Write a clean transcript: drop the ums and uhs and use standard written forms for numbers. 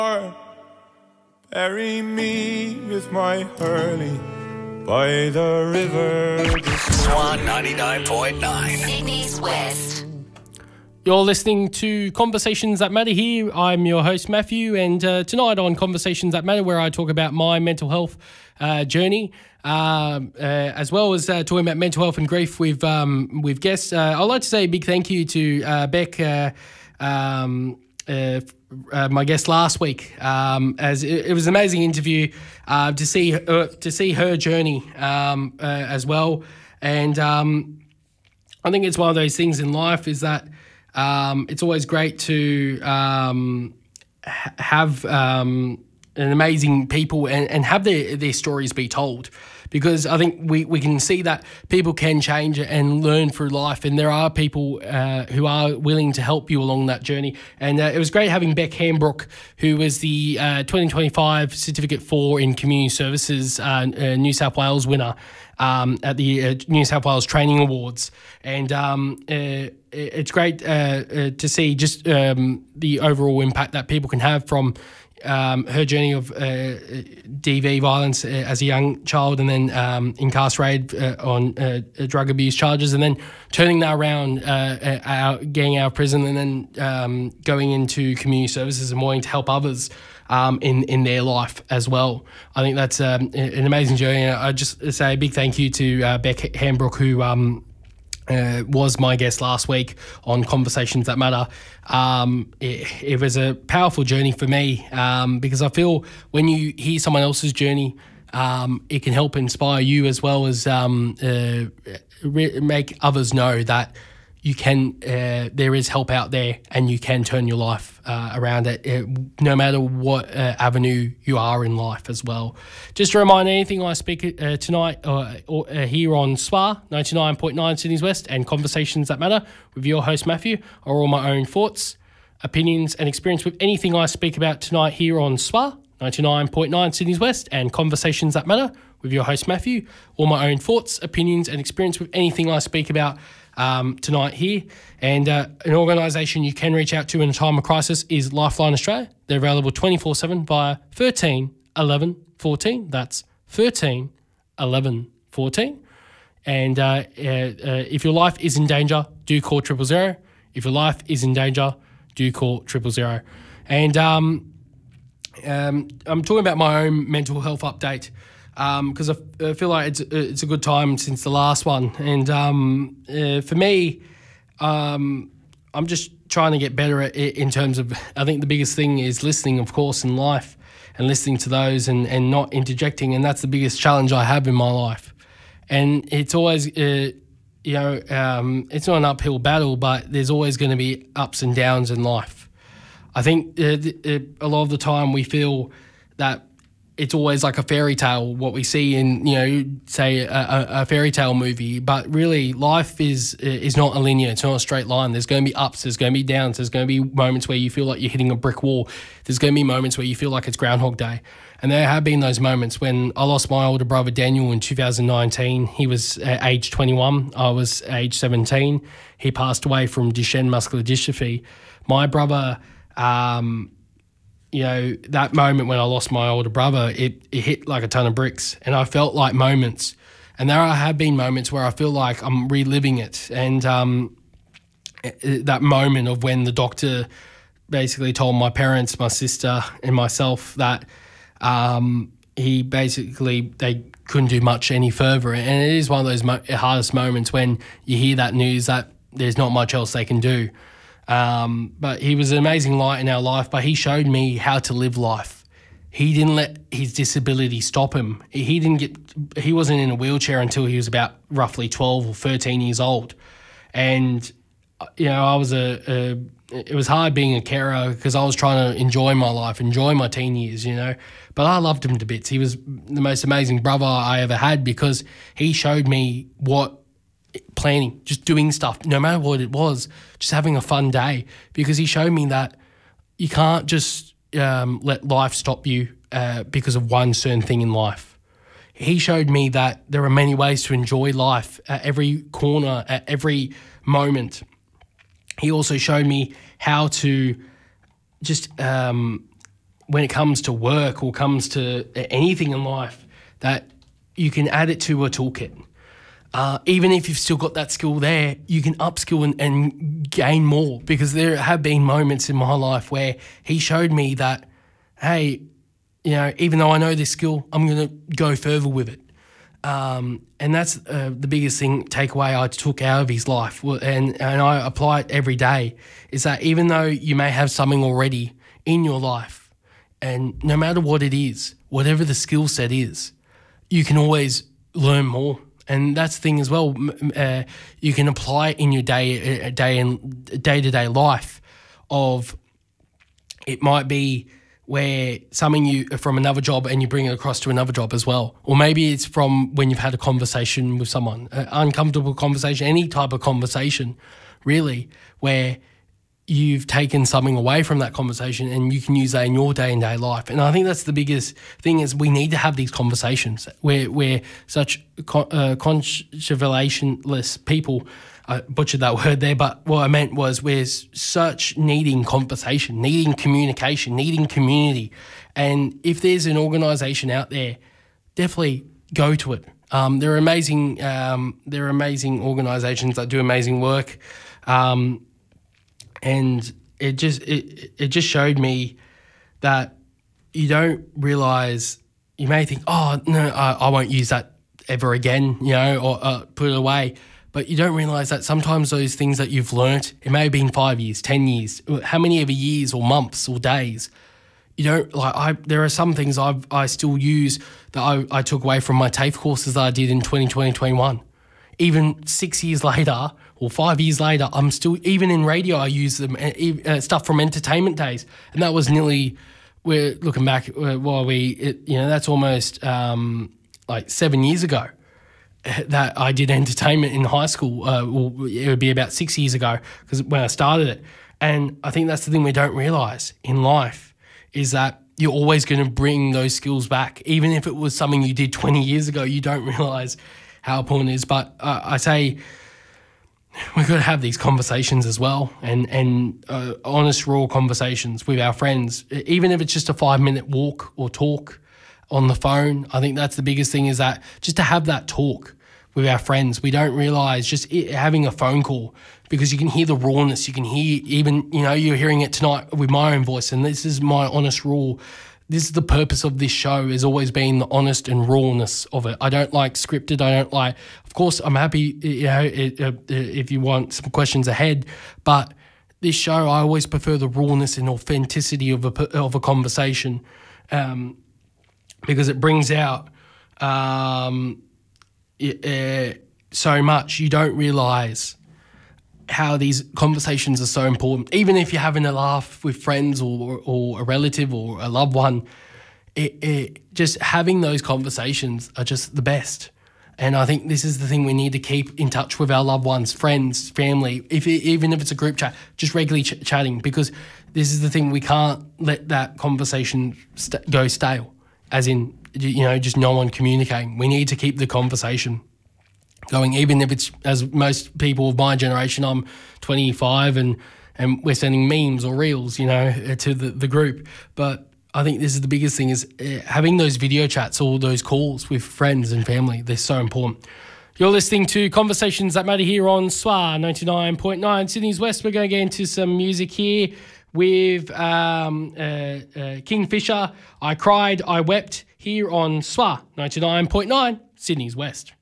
Bury me with my Hurley by the river. Swan 99.9. Sydney's West. You're listening to Conversations That Matter here. I'm your host, Matthew, and tonight on Conversations That Matter, where I talk about my mental health journey, as well as talking about mental health and grief with guests. I'd like to say a big thank you to Beck, my guest last week, as it was an amazing interview to see her journey as well. And I think it's one of those things in life is that it's always great to have an amazing people and have their stories be told, because I think we can see that people can change and learn through life, and there are people who are willing to help you along that journey. And it was great having Beck Hambrook, who was the 2025 Certificate 4 in Community Services New South Wales winner at the New South Wales Training Awards. And it's great to see just the overall impact that people can have from her journey of DV violence as a young child, and then incarcerated on drug abuse charges, and then turning that around, getting out of prison, and then going into community services and wanting to help others in their life as well. I think that's an amazing journey. I just say a big thank you to Beck Hambrook, who was my guest last week on Conversations That Matter. It was a powerful journey for me, because I feel when you hear someone else's journey, it can help inspire you, as well as make others know that you can. There is help out there, and you can turn your life around no matter what avenue you are in life as well. Just a reminder, anything I speak tonight or here on SWA 99.9 Sydney's West and Conversations That Matter with your host Matthew are all my own thoughts, opinions and experience with anything I speak about tonight here on SWA 99.9 Sydney's West and Conversations That Matter with your host Matthew. All my own thoughts, opinions and experience with anything I speak about tonight here. And an organisation you can reach out to in a time of crisis is Lifeline Australia. They're available 24/7 via 13 11 14. That's 13 11 14. And if your life is in danger, do call 000. If your life is in danger, do call 000. And I'm talking about my own mental health update, because I feel like it's a good time since the last one. And for me, I'm just trying to get better at it in terms of, I think the biggest thing is listening, of course, in life, and listening to those and not interjecting. And that's the biggest challenge I have in my life. And it's always, it's not an uphill battle, but there's always going to be ups and downs in life. I think a lot of the time we feel that it's always like a fairy tale, what we see in, say a fairy tale movie. But really, life is not a linear. It's not a straight line. There's going to be ups. There's going to be downs. There's going to be moments where you feel like you're hitting a brick wall. There's going to be moments where you feel like it's Groundhog Day. And there have been those moments. When I lost my older brother Daniel in 2019, he was age 21. I was age 17. He passed away from Duchenne muscular dystrophy. My brother, that moment when I lost my older brother, it hit like a ton of bricks, and I felt like moments. And there have been moments where I feel like I'm reliving it. And that moment of when the doctor basically told my parents, my sister and myself that they couldn't do much any further. And it is one of those hardest moments when you hear that news that there's not much else they can do. But he was an amazing light in our life, but he showed me how to live life. He didn't let his disability stop him. He wasn't in a wheelchair until he was about roughly 12 or 13 years old. And, it was hard being a carer because I was trying to enjoy my life, enjoy my teen years, but I loved him to bits. He was the most amazing brother I ever had, because he showed me what planning, just doing stuff, no matter what it was, just having a fun day, because he showed me that you can't just let life stop you because of one certain thing in life. He showed me that there are many ways to enjoy life at every corner, at every moment. He also showed me how to just when it comes to work or comes to anything in life, that you can add it to a toolkit. Even if you've still got that skill there, you can upskill and gain more, because there have been moments in my life where he showed me that, hey, you know, even though I know this skill, I'm going to go further with it. And that's the biggest takeaway I took out of his life, and I apply it every day, is that even though you may have something already in your life, and no matter what it is, whatever the skill set is, you can always learn more. And that's the thing as well. You can apply it in your day-to-day life. Of it might be where something you from another job and you bring it across to another job as well, or maybe it's from when you've had a conversation with someone, an uncomfortable conversation, any type of conversation, really, where you've taken something away from that conversation and you can use that in your day-to-day life. And I think that's the biggest thing, is we need to have these conversations. We're such conversationless people. I butchered that word there, but what I meant was we're such needing conversation, needing communication, needing community. And if there's an organisation out there, definitely go to it. There are amazing organisations that do amazing work. And it just showed me that you don't realise, you may think, oh, no, I won't use that ever again, you know, or put it away. But you don't realise that sometimes those things that you've learnt, it may have been 5 years, 10 years, how many ever years or months or days, you don't, there are some things I still use that I took away from my TAFE courses that I did in 2020-21. Even 6 years later or 5 years later, I'm still, even in radio, I use them, stuff from entertainment days. And that was nearly, we're looking back that's almost 7 years ago that I did entertainment in high school. It would be about 6 years ago, because when I started it. And I think that's the thing we don't realise in life, is that you're always going to bring those skills back. Even if it was something you did 20 years ago, you don't realise how important it is. But I say we've got to have these conversations as well, and honest, raw conversations with our friends, even if it's just a 5-minute walk or talk on the phone. I think that's the biggest thing, is that just to have that talk with our friends. We don't realise just having a phone call, because you can hear the rawness. You can hear, even, you know, you're hearing it tonight with my own voice, and this is my honest, raw. This is the purpose of this show, has always been the honest and rawness of it. I don't like scripted. I don't like, of course, I'm happy, you know, if you want some questions ahead, but this show, I always prefer the rawness and authenticity of a conversation, because it brings out so much. You don't realise how these conversations are so important. Even if you're having a laugh with friends or a relative or a loved one, just having those conversations are just the best. And I think this is the thing, we need to keep in touch with our loved ones, friends, family, even if it's a group chat, just regularly chatting, because this is the thing, we can't let that conversation go stale, as in, you know, just no one communicating. We need to keep the conversation going, even if it's, as most people of my generation, I'm 25 and we're sending memes or reels, you know, to the group. But I think this is the biggest thing, is having those video chats or those calls with friends and family. They're so important. You're listening to Conversations That Matter here on SWA 99.9 Sydney's West. We're going to get into some music here with Kingfisher. I Cried, I Wept, here on SWA 99.9 Sydney's West.